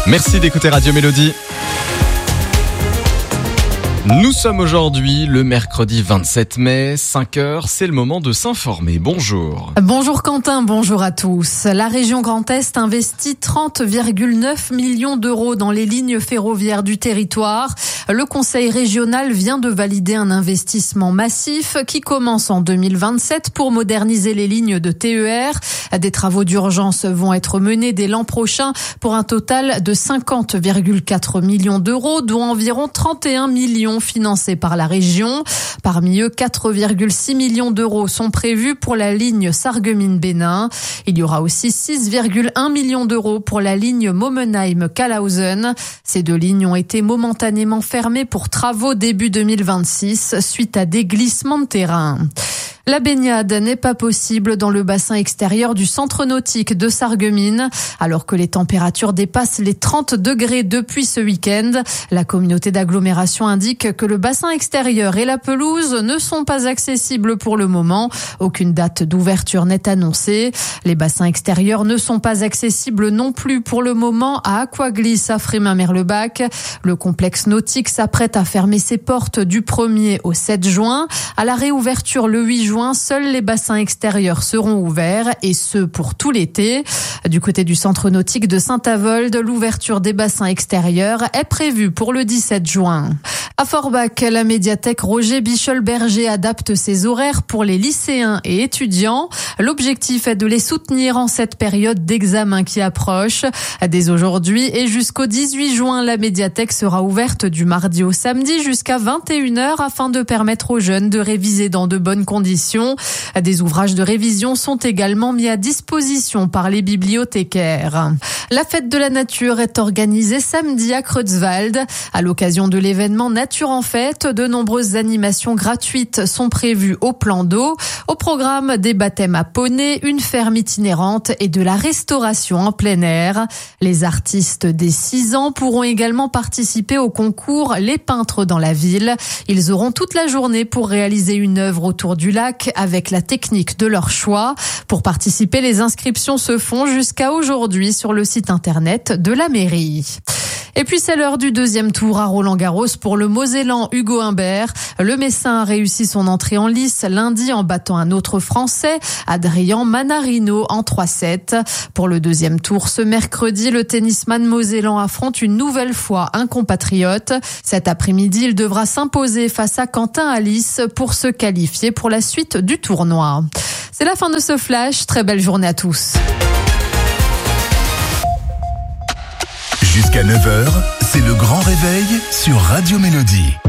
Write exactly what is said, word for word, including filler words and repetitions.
Merci d'écouter Radio Mélodie. Nous sommes aujourd'hui le mercredi vingt-sept mai, cinq heures, c'est le moment de s'informer. Bonjour. Bonjour Quentin, bonjour à tous. La région Grand Est investit trente virgule neuf millions d'euros dans les lignes ferroviaires du territoire. Le conseil régional vient de valider un investissement massif qui commence en deux mille vingt-sept pour moderniser les lignes de T E R. Des travaux d'urgence vont être menés dès l'an prochain pour un total de cinquante virgule quatre millions d'euros, dont environ trente et un millions financés par la région. Parmi eux, quatre virgule six millions d'euros sont prévus pour la ligne Sarreguemines-Bénin. Il y aura aussi six virgule un millions d'euros pour la ligne Momenheim-Kalhausen. Ces deux lignes ont été momentanément fermées pour travaux début deux mille vingt-six suite à des glissements de terrain. La baignade n'est pas possible dans le bassin extérieur du centre nautique de Sarreguemines. Alors que les températures dépassent les trente degrés depuis ce week-end, la communauté d'agglomération indique que le bassin extérieur et la pelouse ne sont pas accessibles pour le moment. Aucune date d'ouverture n'est annoncée. Les bassins extérieurs ne sont pas accessibles non plus pour le moment à Aquaglisse à Frémin-Merlebach. Le complexe nautique s'apprête à fermer ses portes du premier au sept juin. À la réouverture le huit juin, seuls les bassins extérieurs seront ouverts et ce pour tout l'été. Du côté du centre nautique de Saint-Avold, l'ouverture des bassins extérieurs est prévue pour le dix-sept juin. À Forbach, la médiathèque Roger Bichol-Berger adapte ses horaires pour les lycéens et étudiants. L'objectif est de les soutenir en cette période d'examen qui approche. Dès aujourd'hui et jusqu'au dix-huit juin, la médiathèque sera ouverte du mardi au samedi jusqu'à vingt et une heures afin de permettre aux jeunes de réviser dans de bonnes conditions. Des ouvrages de révision sont également mis à disposition par les bibliothécaires. La fête de la nature est organisée samedi à Creutzwald. À l'occasion de l'événement Nature en fête, de nombreuses animations gratuites sont prévues au plan d'eau. Au programme, des baptêmes à poney, une ferme itinérante et de la restauration en plein air. Les artistes des six ans pourront également participer au concours Les peintres dans la ville. Ils auront toute la journée pour réaliser une œuvre autour du lac avec la technique de leur choix. Pour participer, les inscriptions se font jusqu'à aujourd'hui sur le site internet de la mairie. Et puis c'est l'heure du deuxième tour à Roland-Garros pour le Mosellan Hugo Humbert. Le Messin a réussi son entrée en lice lundi en battant un autre Français, Adrian Manarino, en trois sept. Pour le deuxième tour ce mercredi, le tennisman mosellan affronte une nouvelle fois un compatriote. Cet après-midi, il devra s'imposer face à Quentin Alice pour se qualifier pour la suite du tournoi. C'est la fin de ce flash. Très belle journée à tous. Jusqu'à neuf heures, c'est le grand réveil sur Radio Mélodie.